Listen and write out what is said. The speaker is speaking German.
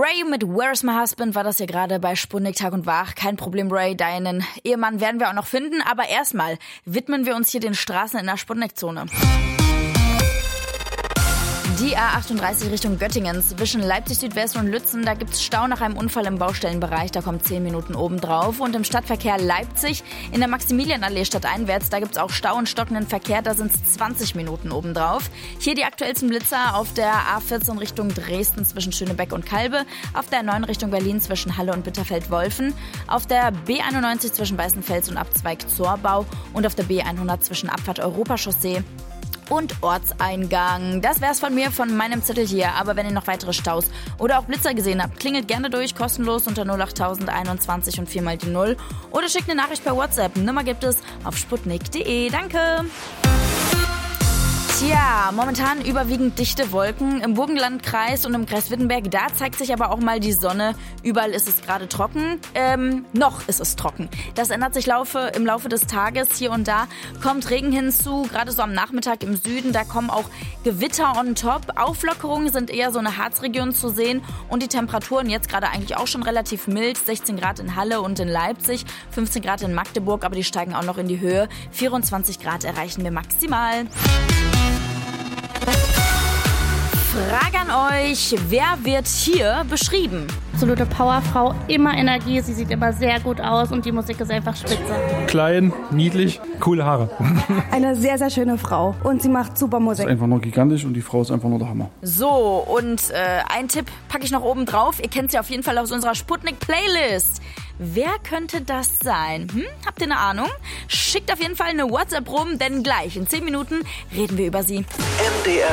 Ray mit Where's My Husband war das hier gerade bei Sputnik Tag und Wach. Kein Problem, Ray, deinen Ehemann werden wir auch noch finden. Aber erstmal widmen wir uns hier den Straßen in der Sputnik-Zone. Die A38 Richtung Göttingen zwischen Leipzig Südwest und Lützen, da gibt's Stau nach einem Unfall im Baustellenbereich, da kommt 10 Minuten obendrauf. Und im Stadtverkehr Leipzig in der Maximilianallee stadteinwärts, da gibt's auch Stau und stockenden Verkehr, da sind's 20 Minuten obendrauf. Hier die aktuellsten Blitzer auf der A14 Richtung Dresden zwischen Schönebeck und Kalbe, auf der 9 Richtung Berlin zwischen Halle und Bitterfeld-Wolfen, auf der B91 zwischen Weißenfels und Abzweig Zorbau und auf der B100 zwischen Abfahrt Europachaussee und Ortseingang. Das wär's von mir, von meinem Zettel hier. Aber wenn ihr noch weitere Staus oder auch Blitzer gesehen habt, klingelt gerne durch, kostenlos unter 08021 und 4 mal die 0. Oder schickt eine Nachricht per WhatsApp. Nummer gibt es auf sputnik.de. Danke! Tja, momentan überwiegend dichte Wolken im Burgenlandkreis und im Kreis Wittenberg. Da zeigt sich aber auch mal die Sonne. Überall ist es gerade trocken. Noch ist es trocken. Das ändert sich im Laufe des Tages. Hier und da kommt Regen hinzu, gerade so am Nachmittag im Süden. Da kommen auch Gewitter on top. Auflockerungen sind eher so eine Harzregion zu sehen. Und die Temperaturen jetzt gerade eigentlich auch schon relativ mild. 16 Grad in Halle und in Leipzig, 15 Grad in Magdeburg, aber die steigen auch noch in die Höhe. 24 Grad erreichen wir maximal. Frage an euch, wer wird hier beschrieben? Absolute Powerfrau, immer Energie, sie sieht immer sehr gut aus und die Musik ist einfach spitze. Klein, niedlich, coole Haare. Eine sehr, sehr schöne Frau und sie macht super Musik. Ist einfach nur gigantisch und die Frau ist einfach nur der Hammer. So, und ein Tipp packe ich noch oben drauf. Ihr kennt sie auf jeden Fall aus unserer Sputnik-Playlist. Wer könnte das sein? Habt ihr eine Ahnung? Schickt auf jeden Fall eine WhatsApp rum, denn gleich in 10 Minuten reden wir über sie. MDR